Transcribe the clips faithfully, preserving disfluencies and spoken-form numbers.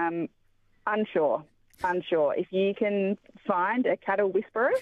Um, unsure, unsure. If you can find a cattle whisperer.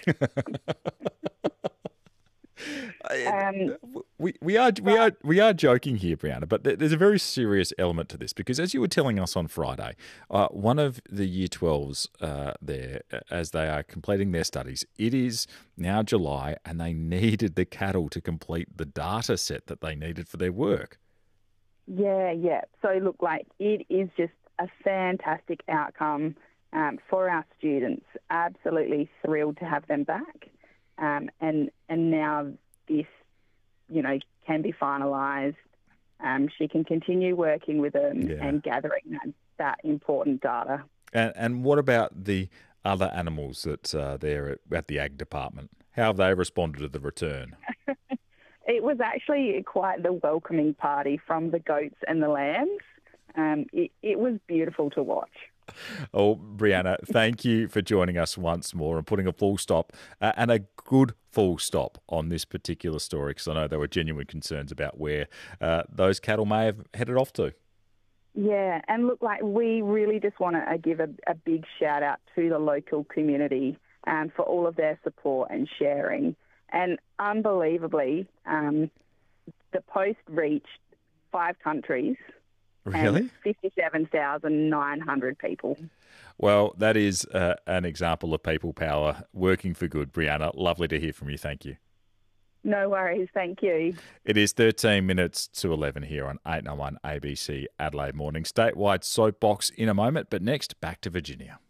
Um, we we are we are we are joking here, Brianna, but there's a very serious element to this because, as you were telling us on Friday, uh, one of the Year twelves uh, there, as they are completing their studies, it is now July, and they needed the cattle to complete the data set that they needed for their work. Yeah, yeah. So look, like it is just a fantastic outcome um, for our students. Absolutely thrilled to have them back. Um, and and now this, you know, can be finalised. Um, she can continue working with them yeah. and gathering that, that important data. And and what about the other animals that are there at, at the Ag Department? How have they responded to the return? It was actually quite the welcoming party from the goats and the lambs. Um, it, it was beautiful to watch. Oh, Brianna, thank you for joining us once more and putting a full stop uh, and a good full stop on this particular story, because I know there were genuine concerns about where uh, those cattle may have headed off to. Yeah, and look, like we really just want to give a, a big shout out to the local community um, for all of their support and sharing. And unbelievably, um, the post reached five countries. Really? And fifty-seven thousand nine hundred people. Well, that is uh, an example of people power working for good. Brianna, lovely to hear from you. Thank you. No worries. Thank you. It is thirteen minutes to eleven here on eight ninety-one A B C Adelaide Morning. Statewide soapbox in a moment, but next, back to Virginia.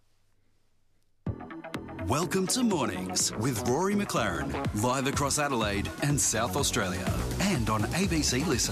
Welcome to Mornings with Rory McLaren, live across Adelaide and South Australia and on A B C Listen.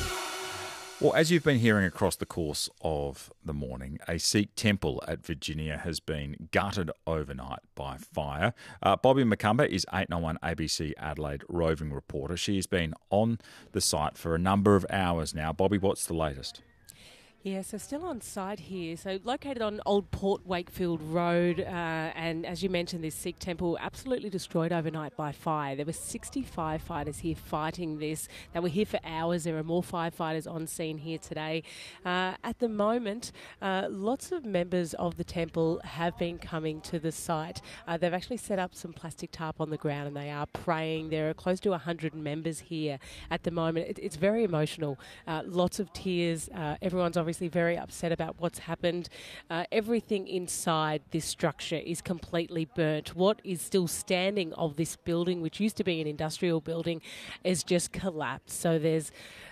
Well, as you've been hearing across the course of the morning, a Sikh temple at Virginia has been gutted overnight by fire. Uh, Bobby McCumber is eight ninety-one A B C Adelaide roving reporter. She has been on the site for a number of hours now. Bobby, what's the latest? Yeah, so still on site here. So located on Old Port Wakefield Road, uh, and as you mentioned, this Sikh temple absolutely destroyed overnight by fire. There were sixty firefighters here fighting this. They were here for hours. There are more firefighters on scene here today. Uh, at the moment, uh, lots of members of the temple have been coming to the site. Uh, they've actually set up some plastic tarp on the ground and they are praying. There are close to one hundred members here at the moment. It, it's very emotional. Uh, lots of tears. Uh, everyone's obviously very upset about what's happened. Uh, everything inside this structure is completely burnt. What is still standing of this building, which used to be an industrial building, is just collapsed. So there's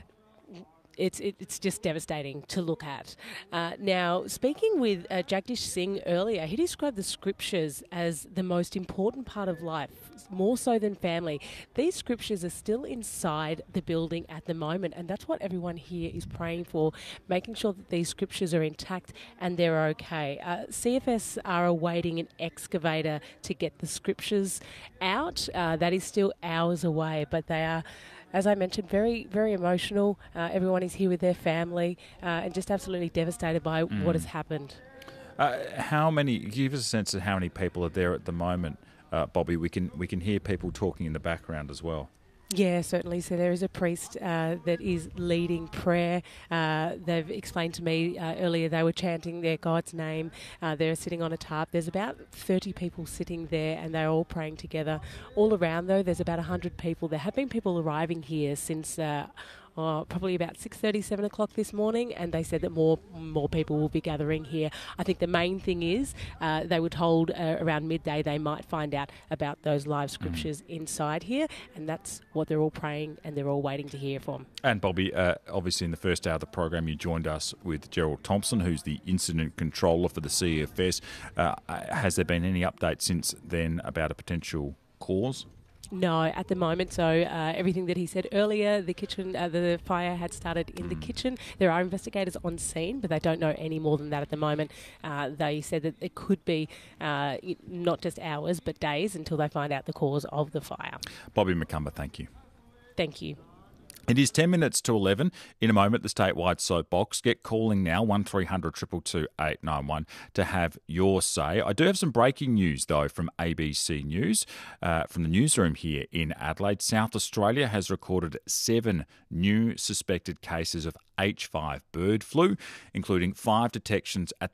It's it, it's just devastating to look at. Uh, now, speaking with uh, Jagdish Singh earlier, he described the scriptures as the most important part of life, more so than family. These scriptures are still inside the building at the moment, and that's what everyone here is praying for, making sure that these scriptures are intact and they're okay. Uh, C F S are awaiting an excavator to get the scriptures out. Uh, that is still hours away, but they are, as I mentioned, very, very emotional. Uh, everyone is here with their family uh, and just absolutely devastated by mm. what has happened. Uh, how many? Give us a sense of how many people are there at the moment, uh, Bobby. We can we can hear people talking in the background as well. Yeah, certainly. So there is a priest uh, that is leading prayer. Uh, they've explained to me uh, earlier they were chanting their God's name. Uh, they're sitting on a tarp. There's about thirty people sitting there and they're all praying together. All around, though, there's about one hundred people. There have been people arriving here since uh, oh, probably about six thirty, seven o'clock this morning, and they said that more more people will be gathering here. I think the main thing is uh, they were told uh, around midday they might find out about those live scriptures mm. inside here, and that's what they're all praying and they're all waiting to hear from. And Bobby, uh, obviously in the first hour of the program you joined us with Gerald Thompson, who's the incident controller for the C F S. Uh, has there been any update since then about a potential cause? No, at the moment. So uh, everything that he said earlier, the kitchen, uh, the fire had started in mm. the kitchen. There are investigators on scene, but they don't know any more than that at the moment. Uh, they said that it could be uh, not just hours, but days until they find out the cause of the fire. Bobby McCumber, thank you. Thank you. It is ten minutes to eleven. In a moment, the statewide soapbox. Get calling now, one three hundred two two two eight nine one, to have your say. I do have some breaking news, though, from A B C News, uh, from the newsroom here in Adelaide. South Australia has recorded seven new suspected cases of H five bird flu, including five detections at